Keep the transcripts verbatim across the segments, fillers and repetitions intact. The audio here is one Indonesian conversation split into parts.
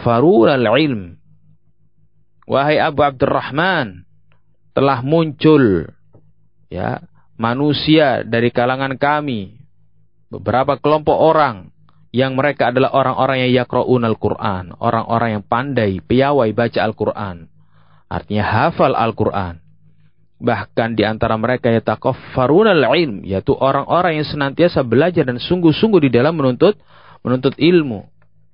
yatakaffaruna al-ilm. Wahai Abu Abdurrahman, telah muncul ya manusia dari kalangan kami, beberapa kelompok orang yang mereka adalah orang-orang yang yaqra'unal Qur'an, orang-orang yang pandai, piawai baca Al-Qur'an. Artinya hafal Al-Qur'an. Bahkan di antara mereka yatakaffarunal ilm, yaitu orang-orang yang senantiasa belajar dan sungguh-sungguh di dalam menuntut menuntut ilmu.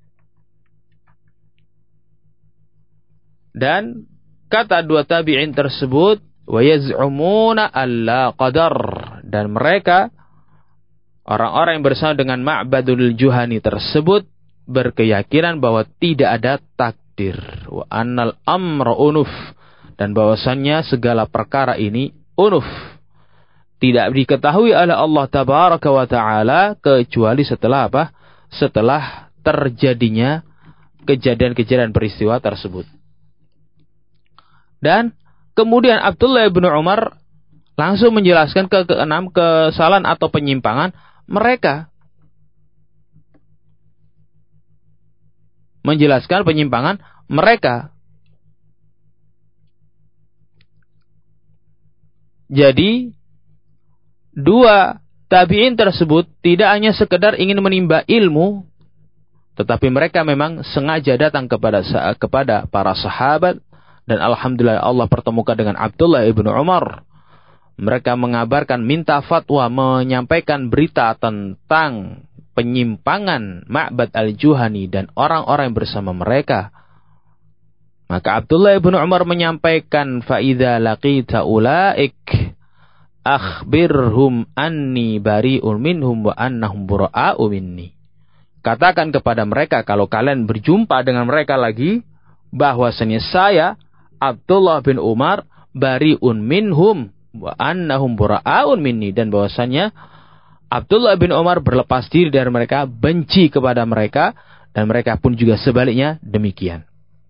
Dan kata dua tabi'in tersebut, wa yaz'umuna alla qadar, dan mereka orang-orang yang bersama dengan Ma'badul Juhani tersebut berkeyakinan bahwa tidak ada takdir, wa annal amra unuf, dan bahwasannya segala perkara ini unuf, tidak diketahui oleh Allah tabaraka wa taala kecuali setelah apa? Setelah terjadinya kejadian-kejadian peristiwa tersebut. Dan kemudian Abdullah bin Umar langsung menjelaskan ke keenam kesalahan atau penyimpangan mereka. Menjelaskan penyimpangan mereka. Jadi dua tabi'in tersebut tidak hanya sekedar ingin menimba ilmu, tetapi mereka memang sengaja datang kepada kepada para sahabat. Dan alhamdulillah Allah pertemukan dengan Abdullah ibnu Umar. Mereka mengabarkan, minta fatwa, menyampaikan berita tentang penyimpangan Ma'bad al-Juhani dan orang-orang yang bersama mereka. Maka Abdullah ibnu Umar menyampaikan, فَإِذَا لَقِيتَ أُولَئِكَ أَخْبِرْهُمْ أَنِّي بَرِيءٌ مِّنْهُمْ وَأَنَّهُمْ بُرَآءُ مِنِّي. Katakan kepada mereka kalau kalian berjumpa dengan mereka lagi, bahwasanya saya Abdullah bin Umar bari'un minhum wa annahum bura'un minni, dan bahwasanya Abdullah bin Umar berlepas diri dari mereka, benci kepada mereka, dan mereka pun juga sebaliknya demikian.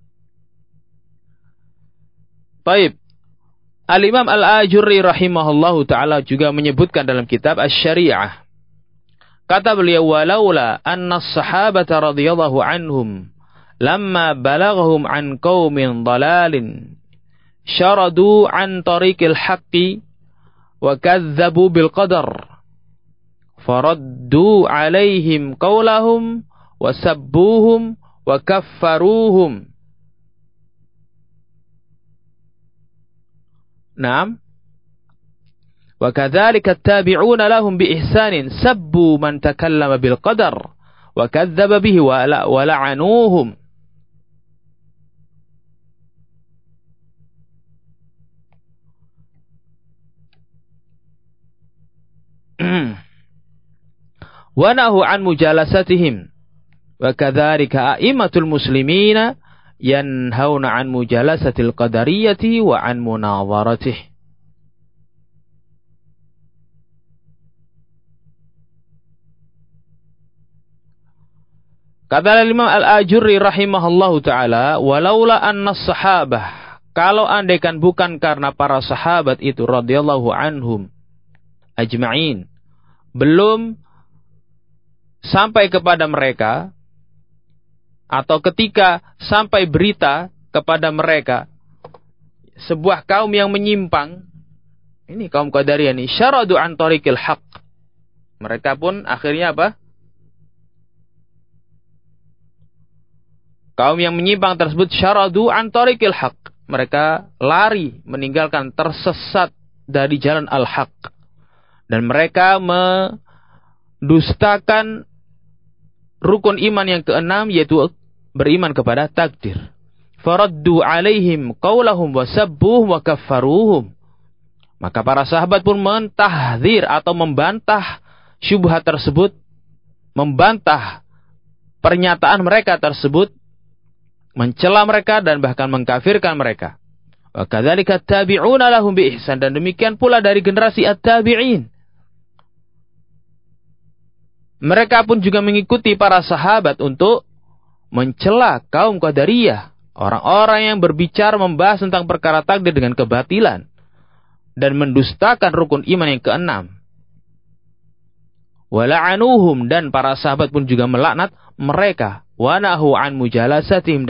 Baik. Al-Imam Al-Ajurri rahimahullahu ta'ala juga menyebutkan dalam kitab Asy-Syari'ah. Kata beliau, walaula anna as-sahabata radhiyallahu anhum lamma balaghum an qaumin dalalin syaradu an tariqil haqqi wa kadzdzabu bil qadar faraddu alaihim qawlahum wa sabbuhum wa kaffaruhum. Naam. Wa kadzalika at-tabi'una lahum bi ihsanin sabbu man takallama bil qadar wa kadzdzaba bihi wa la'anuhum. Wa nahu an mujalasatihim wa kadzalika a'immatul muslimina yanhauna an mujalasatil qadariyati wa an munadharatih. Kata Imam Al-Ajurri rahimahullahu ta'ala, walaula anna sahabah, kalau andaikan bukan karena para sahabat itu radhiyallahu anhum ajma'in, belum sampai kepada mereka, atau ketika sampai berita kepada mereka sebuah kaum yang menyimpang, ini kaum Qadariyah ini, syaradu an tariqil haqq, mereka pun akhirnya apa? Kaum yang menyimpang tersebut syaradu an tariqil haqq, mereka lari, meninggalkan, tersesat dari jalan al-haqq, dan mereka mendustakan rukun iman yang keenam, yaitu beriman kepada takdir. Faraddu alaihim qawlahum wa sabbuhum wa kaffaruhum. Maka para sahabat pun mentahdzir atau membantah syubhat tersebut, membantah pernyataan mereka tersebut, mencela mereka dan bahkan mengkafirkan mereka. Wa kadzalika tabi'una lahum bi ihsan, dan demikian pula dari generasi at-tabi'in. Mereka pun juga mengikuti para sahabat untuk mencela kaum Qadariyah, orang-orang yang berbicara membahas tentang perkara takdir dengan kebatilan dan mendustakan rukun iman yang keenam. Wala'anuhum, dan para sahabat pun juga melaknat mereka. Wa nahu an mujalasatihim,